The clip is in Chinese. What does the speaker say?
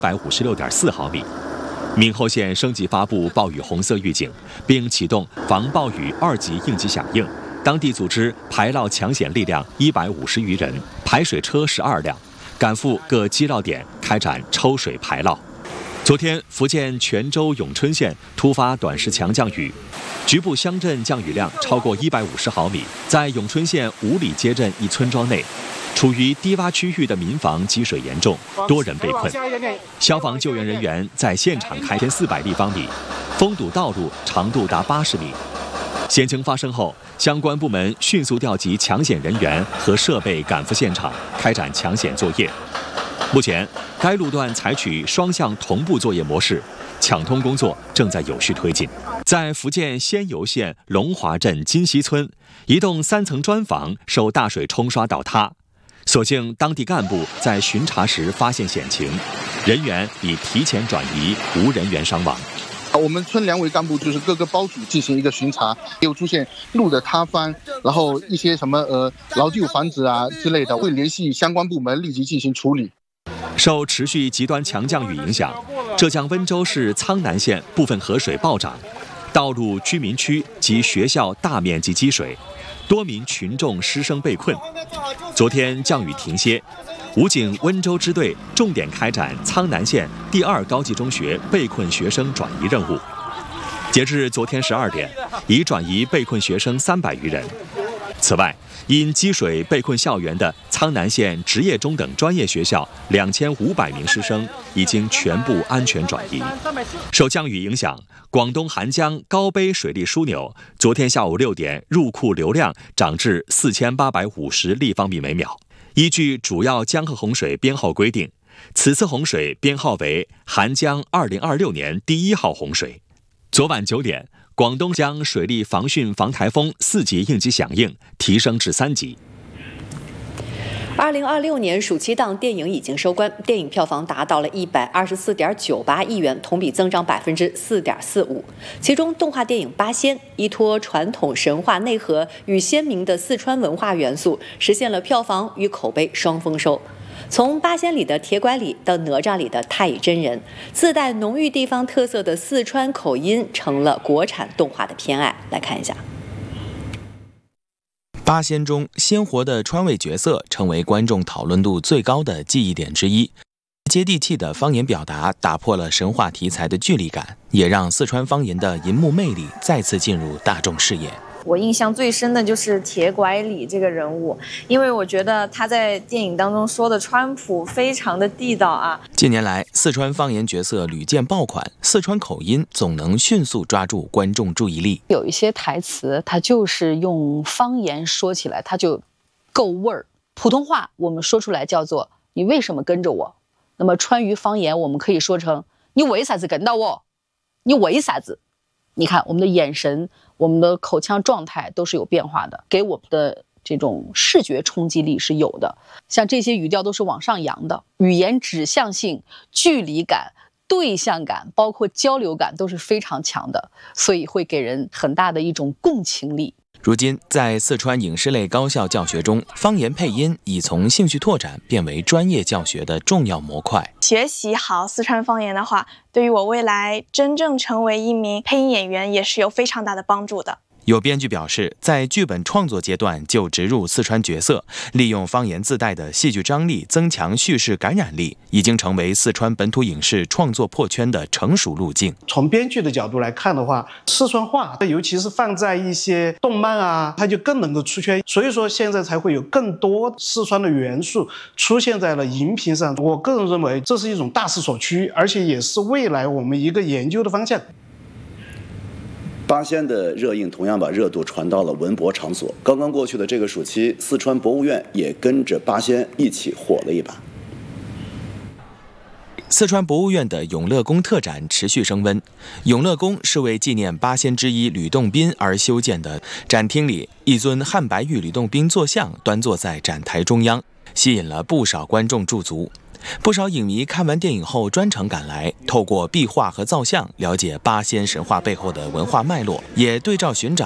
156.4毫米。闽侯县升级发布暴雨红色预警，并启动防暴雨2级应急响应。当地组织排涝抢险力量150余人，排水车12辆，赶赴各积涝点开展抽水排涝。昨天，福建泉州永春县突发短时强降雨，局部乡镇降雨量超过150毫米。在永春县五里街镇一村庄内，处于低洼区域的民房积水严重，多人被困。消防救援人员在现场开1400立方米，封堵道路长度达80米。险情发生后，相关部门迅速调集抢险人员和设备赶赴现场，开展抢险作业。目前，该路段采取双向同步作业模式，抢通工作正在有序推进。在福建仙游县龙华镇金溪村，一栋3层砖房受大水冲刷倒塌，所幸当地干部在巡查时发现险情，人员已提前转移，无人员伤亡。 我们村2位干部就是各个包组进行一个巡查，又出现路的塌方，然后一些什么老旧房子啊之类的，会联系相关部门立即进行处理。 受持续极端强降雨影响，浙江温州市苍南县部分河水暴涨，道路、居民区及学校大面积积水，多名群众师生被困。昨天降雨停歇，武警温州支队重点开展苍南县第2高级中学被困学生转移任务。截至昨天12点，已转移被困学生300余人。此外，因积水被困校园的苍南县职业中等专业学校2500名师生已经全部安全转移。受降雨影响，广东涵江高碑水利枢纽昨天下午6点入库流量涨至4850立方米每秒。依据主要江河洪水编号规定，此次洪水编号为涵江2026年第1号洪水。昨晚9点，广东将水利防汛防台风4级应急响应提升至3级。 2026年暑期档电影已经收官，电影票房达到了124.98亿元，同比增长4.45%。其中，动画电影《八仙》依托传统神话内核与鲜明的四川文化元素，实现了票房与口碑双丰收。从八仙里的铁拐李到哪吒里的太乙真人，自带浓郁地方特色的四川口音成了国产动画的偏爱。来看一下。 八仙中鲜活的川味角色成为观众讨论度最高的记忆点之一，接地气的方言表达打破了神话题材的距离感，也让四川方言的银幕魅力再次进入大众视野。 我印象最深的就是铁拐李这个人物，因为我觉得他在电影当中说的川普非常的地道啊。 近年来，四川方言角色屡见爆款，四川口音总能迅速抓住观众注意力。 有一些台词，它就是用方言说起来，它就够味儿。普通话我们说出来叫做“你为什么跟着我”，那么川渝方言我们可以说成“你为啥子跟到我？你为啥子？”你看我们的眼神，我们的口腔状态都是有变化的，给我们的这种视觉冲击力是有的。像这些语调都是往上扬的，语言指向性、距离感、对象感，包括交流感都是非常强的，所以会给人很大的一种共情力。 如今，在四川影视类高校教学中，方言配音已从兴趣拓展变为专业教学的重要模块。 学习好四川方言的话，对于我未来真正成为一名配音演员也是有非常大的帮助的。 有编剧表示，在剧本创作阶段就植入四川角色，利用方言自带的戏剧张力增强叙事感染力，已经成为四川本土影视创作破圈的成熟路径。 从编剧的角度来看的话，四川话尤其是放在一些动漫啊，它就更能够出圈，所以说现在才会有更多四川的元素出现在了荧屏上。我个人认为这是一种大势所趋，而且也是未来我们一个研究的方向。 八仙的热映同样把热度传到了文博场所。刚刚过去的这个暑期，四川博物院也跟着八仙一起火了一把。 四川博物院的永乐宫特展持续升温。永乐宫是为纪念八仙之一吕洞宾而修建的，展厅里一尊汉白玉吕洞宾坐像端坐在展台中央，吸引了不少观众驻足。不少影迷看完电影后专程赶来，透过壁画和造像了解八仙神话背后的文化脉络，也对照寻找